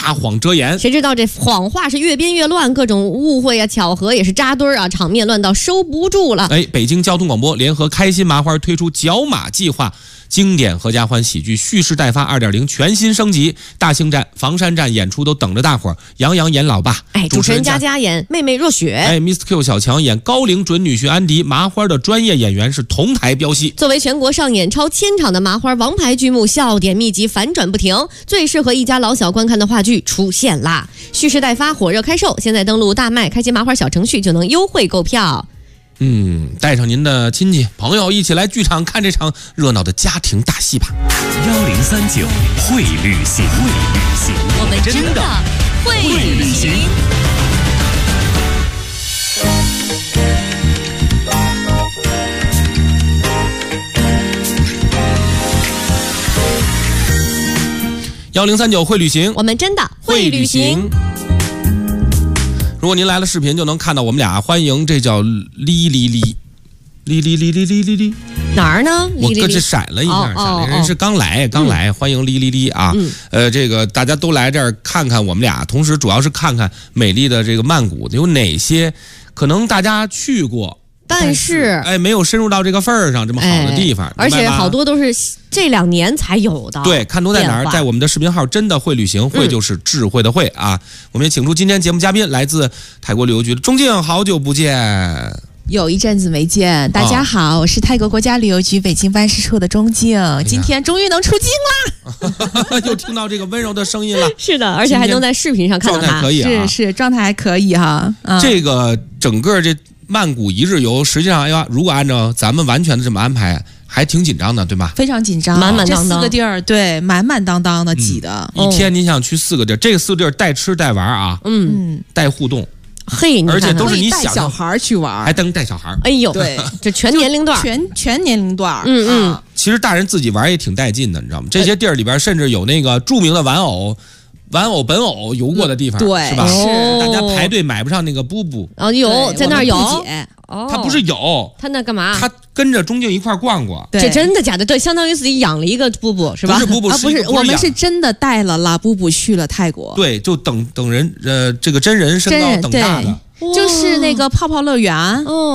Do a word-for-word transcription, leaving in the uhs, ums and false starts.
撒谎遮掩。 谁知道这谎话是越编越乱，各种误会啊、巧合也是扎堆儿啊，场面乱到收不住了。 哎，北京交通广播联合开心麻花推出角马计划。经典合家欢喜剧蓄势待发 二点零 全新升级，大兴站、房山站演出都等着大伙儿。杨洋演老爸， 哎，主持人佳佳演妹妹若雪， 哎 ，Mister Q 小强演高龄准女婿安迪，麻花的专业演员是同台飙戏。 作为全国上演超千场的麻花王牌剧目，笑点密集，反转不停，最适合一家老小观看的话剧出现啦！蓄势待发，火热开售，现在登录大麦开心麻花小程序就能优惠购票。 嗯，带上您的亲戚朋友一起来剧场看这场热闹的家庭大戏吧。 幺零三九会旅行，会旅行， 我们真的会旅行。 幺零三九会旅行， 我们真的会旅行。 如果您来了视频，就能看到我们俩欢迎，这叫哩哩哩，哩哩哩哩哩哩哩， 哪儿呢？ 我搁这闪了一下， 哦哦闪了，人是刚来，刚来，嗯、欢迎哩哩哩啊！嗯、呃，这个大家都来这儿看看我们俩，同时主要是看看美丽的这个曼谷有哪些可能大家去过。 但是， 哎，没有深入到这个份儿上，这么好的地方， 哎、而且好多都是这两年才有的。 对，看都在哪儿？在我们的视频号“真的会旅行”，会就是智慧的慧啊！我们也请出今天节目嘉宾，来自泰国旅游局的钟静，好久不见。 有一阵子没见，大家好，哦、我是泰国国家旅游局北京办事处的钟静，今天终于能出境啦！又听到这个温柔的声音了。 是的，而且还能在视频上看到他， 状态可以啊， 是是状态还可以哈。 嗯、这个整个这。曼谷一日游，实际上，哎呀，如果按照咱们完全的这么安排，还挺紧张的，对吧？ 非常紧张， 满满当当， 这四个地儿，对，满满当当的挤的。 嗯、一天你想去四个地儿，这个四个地儿带吃带玩啊， 嗯， 带互动， 嘿， 而且都是你想带小孩去玩， 还能带小孩。 哎呦， 对， 这全年龄段， 全全年龄段， 嗯嗯、 啊。 其实大人自己玩也挺带劲的，你知道吗？这些地儿里边甚至有那个著名的玩偶。玩偶本偶游过的地方， 对， 是吧？ 是大家排队买不上那个布布， 哦，有在那儿有， 哦，他不是有， 他那干嘛？ 他跟着钟静一块逛过， 这真的假的？对，相当于自己养了一个布布，是吧？ 不是布布， 啊，不是，我们是真的带了拉布布去了泰国， 对，就等等人，呃，这个真人身高等大的， 就是那个泡泡乐园， 哦。